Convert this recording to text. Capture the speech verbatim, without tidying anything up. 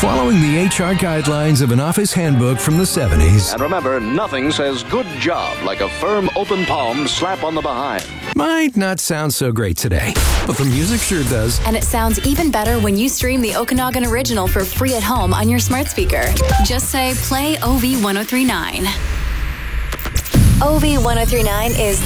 Following the H R guidelines of an office handbook from the seventies. And remember, nothing says good job like a firm, open palm slap on the behind. Might not sound so great today, but the music sure does. And it sounds even better when you stream the Okanagan Original for free at home on your smart speaker. Just say, play O V ten thirty-nine. O V ten thirty-nine is